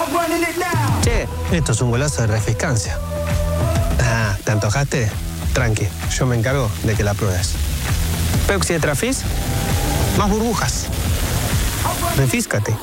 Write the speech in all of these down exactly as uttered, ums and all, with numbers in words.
Che, esto es un golazo de refrescancia. Ah, ¿te antojaste? Tranqui, yo me encargo de que la pruebes. Pepsi de Trafis, más burbujas. Refíscate.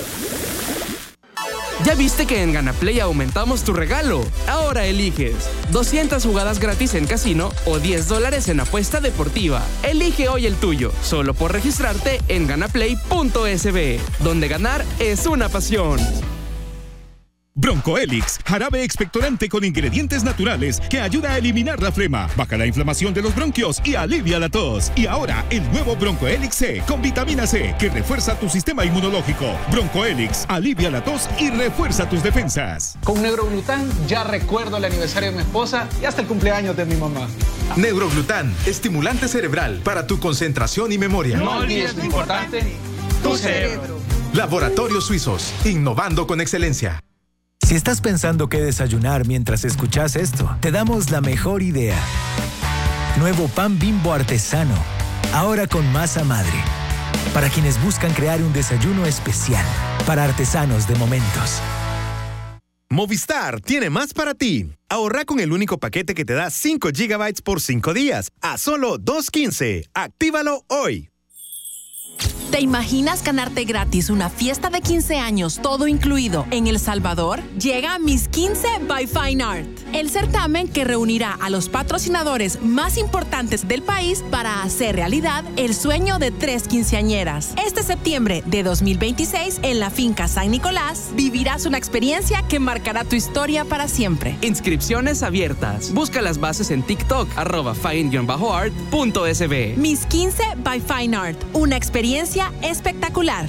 ¿Ya viste que en Ganaplay aumentamos tu regalo? Ahora eliges doscientas jugadas gratis en casino o diez dólares en apuesta deportiva. Elige hoy el tuyo, solo por registrarte en ganaplay punto es be, donde ganar es una pasión. Bronco Helix, jarabe expectorante con ingredientes naturales que ayuda a eliminar la flema, baja la inflamación de los bronquios y alivia la tos. Y ahora, el nuevo Bronco Helix C con vitamina C que refuerza tu sistema inmunológico. Bronco Helix, alivia la tos y refuerza tus defensas. Con Neuroglután ya recuerdo el aniversario de mi esposa y hasta el cumpleaños de mi mamá. Neuroglután, estimulante cerebral para tu concentración y memoria. No olvides lo importante, tu cerebro. Laboratorios Suizos, innovando con excelencia. Si estás pensando qué desayunar mientras escuchas esto, te damos la mejor idea. Nuevo pan Bimbo artesano, ahora con masa madre. Para quienes buscan crear un desayuno especial, para artesanos de momentos. Movistar tiene más para ti. Ahorra con el único paquete que te da cinco gigabytes por cinco días, a solo dos quince. Actívalo hoy. ¿Te imaginas ganarte gratis una fiesta de quince años, todo incluido, en El Salvador? Llega Miss quince by Fine Art, el certamen que reunirá a los patrocinadores más importantes del país para hacer realidad el sueño de tres quinceañeras. Este septiembre de dos mil veintiséis, en la finca San Nicolás, vivirás una experiencia que marcará tu historia para siempre. Inscripciones abiertas. Busca las bases en TikTok, arroba fine-art punto es be. Miss quince by Fine Art, una experiencia espectacular.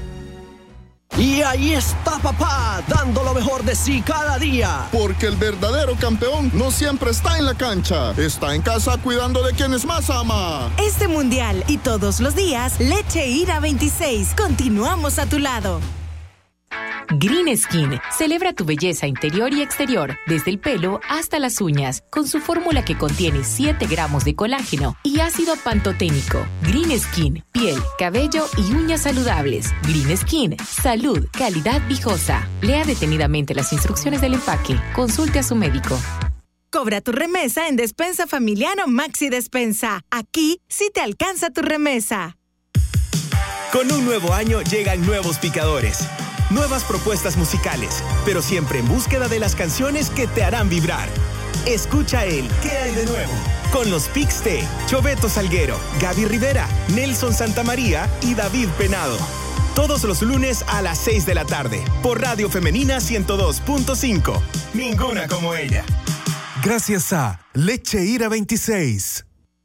Y ahí está papá, dando lo mejor de sí cada día. Porque el verdadero campeón no siempre está en la cancha, está en casa cuidando de quienes más ama. Este mundial y todos los días, Leche Ira veintiséis, continuamos a tu lado. Green Skin celebra tu belleza interior y exterior, desde el pelo hasta las uñas, con su fórmula que contiene siete gramos de colágeno y ácido pantoténico. Green Skin, piel, cabello y uñas saludables. Green Skin, salud, calidad viejosa. Lea detenidamente las instrucciones del empaque. Consulte a su médico. Cobra tu remesa en Despensa Familiar o Maxi Despensa. Aquí sí te alcanza tu remesa. Con un nuevo año llegan nuevos picadores. Nuevas propuestas musicales, pero siempre en búsqueda de las canciones que te harán vibrar. Escucha el ¿Qué hay de nuevo? Con los Pix T, Choveto Salguero, Gaby Rivera, Nelson Santamaría y David Penado. Todos los lunes a las seis de la tarde, por Radio Femenina ciento dos punto cinco. Ninguna como ella. Gracias a Leche Ira veintiséis.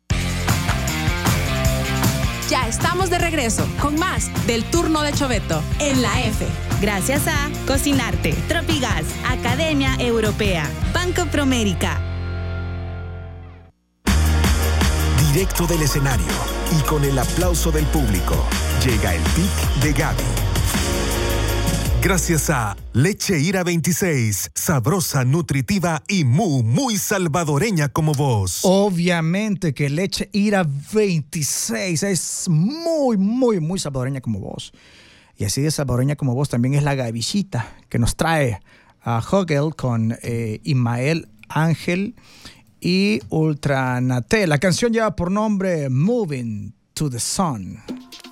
Ya estamos de regreso con más del turno de Choveto en la F. Gracias a Cocinarte, Tropigas, Academia Europea, Banco Promérica. Directo del escenario y con el aplauso del público, llega el pic de Gaby. Gracias a Leche Ira veintiséis, sabrosa, nutritiva y muy, muy salvadoreña como vos. Obviamente que Leche Ira veintiséis es muy, muy, muy salvadoreña como vos. Y así de salvadoreña como vos también es la Gavisita, que nos trae a Hogel con eh, Ismael Ángel y Ultra Naté. La canción lleva por nombre Moving to the Sun.